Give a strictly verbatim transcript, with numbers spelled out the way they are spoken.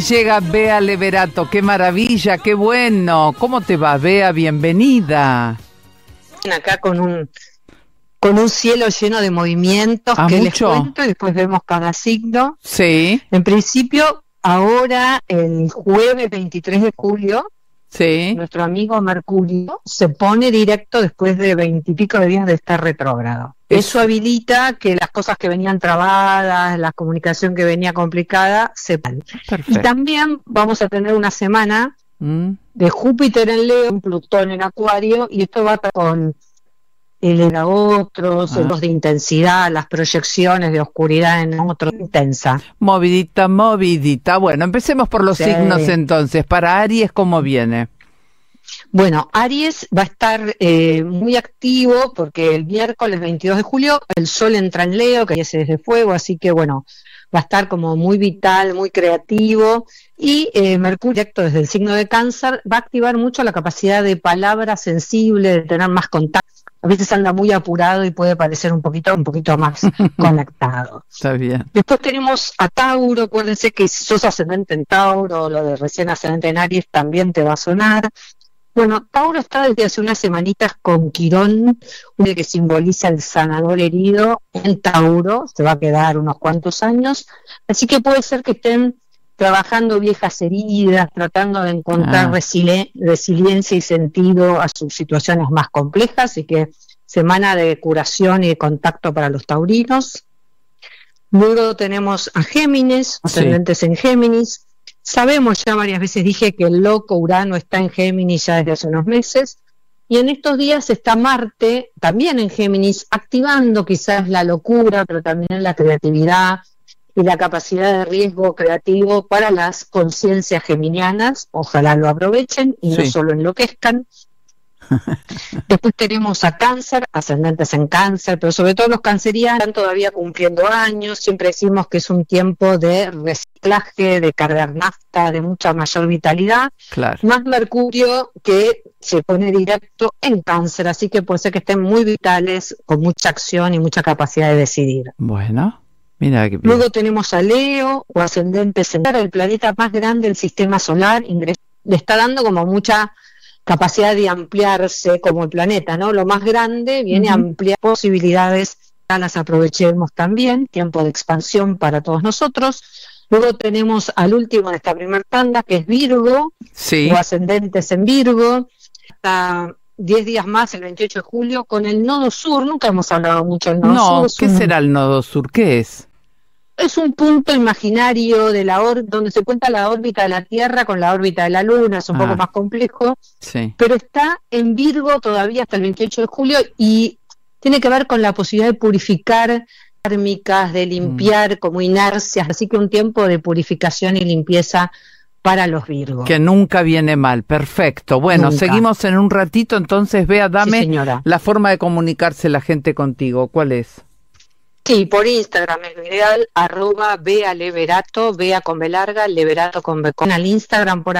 Llega Bea Leverato, qué maravilla, qué bueno. ¿Cómo te va, Bea? Bienvenida. Acá con un con un cielo lleno de movimientos ¿Ah, que mucho? les cuento y después vemos cada signo. Sí, En principio, ahora el jueves veintitrés de julio, sí. nuestro amigo Mercurio se pone directo después de veintipico de días de estar retrógrado. Eso Eso. habilita que las cosas que venían trabadas, la comunicación que venía complicada, se paran. Y Perfecto. también vamos a tener una semana Mm. de Júpiter en Leo, Plutón en Acuario, y esto va con el a otros, Ah. los de intensidad, las proyecciones de oscuridad en otros, intensa. Movidita, movidita. Bueno, empecemos por los Sí. signos entonces. Para Aries, ¿cómo viene? Bueno, Aries va a estar eh, muy activo porque el miércoles veintidós de julio el Sol entra en Leo, que es de fuego, así que bueno, va a estar como muy vital, muy creativo, y eh, Mercurio, directo desde el signo de Cáncer, va a activar mucho la capacidad de palabra sensible, de tener más contacto. A veces anda muy apurado y puede parecer un poquito, un poquito más conectado. Está bien. Después tenemos a Tauro. Acuérdense que si sos ascendente en Tauro, lo de recién ascendente en Aries también te va a sonar. Bueno, Tauro está desde hace unas semanitas con Quirón, uno que simboliza el sanador herido en Tauro, se va a quedar unos cuantos años, así que puede ser que estén trabajando viejas heridas, tratando de encontrar Ah. resili- resiliencia y sentido a sus situaciones más complejas, así que semana de curación y de contacto para los taurinos. Luego tenemos a Géminis, ascendentes en Géminis. Sabemos, ya varias veces dije que el loco Urano está en Géminis ya desde hace unos meses, y en estos días está Marte también en Géminis, activando quizás la locura, pero también la creatividad y la capacidad de riesgo creativo para las conciencias geminianas. Ojalá lo aprovechen y no Sí. solo enloquezcan. Después tenemos a Cáncer, ascendentes en Cáncer, pero sobre todo los cancerianos están todavía cumpliendo años. Siempre decimos que es un tiempo de reciclaje, de cargar nafta, de mucha mayor vitalidad. Claro. Más Mercurio que se pone directo en Cáncer, así que puede ser que estén muy vitales, con mucha acción y mucha capacidad de decidir. Bueno, mira qué bien. Luego tenemos a Leo o ascendentes en el planeta más grande del sistema solar, ingres- le está dando como mucha capacidad de ampliarse como el planeta, ¿no? Lo más grande viene a Ujú. ampliar posibilidades, ya las aprovechemos también, tiempo de expansión para todos nosotros. Luego tenemos al último de esta primer tanda, que es Virgo, Sí. o ascendentes en Virgo, hasta diez días más, el veintiocho de julio, con el nodo sur. Nunca hemos hablado mucho del nodo No, sur. Es ¿qué un- será el nodo sur? ¿Qué es? Es un punto imaginario de la or- donde se cuenta la órbita de la Tierra con la órbita de la Luna, es un Ah. poco más complejo, Sí. pero está en Virgo todavía hasta el veintiocho de julio y tiene que ver con la posibilidad de purificar térmicas, de limpiar como inercias, así que un tiempo de purificación y limpieza para los Virgos. Que nunca viene mal. Perfecto. Bueno, Nunca. seguimos en un ratito, entonces, Bea, Sí, dame señora. la forma de comunicarse la gente contigo. ¿Cuál es? Sí, por Instagram es lo ideal, arroba Bea Leverato, Bea con B larga, Leverato con B corta. Al Instagram por